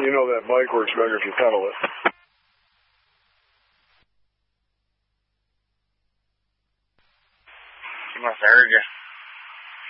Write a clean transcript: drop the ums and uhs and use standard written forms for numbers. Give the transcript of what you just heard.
You know that bike works better if you pedal it. You must have heard you.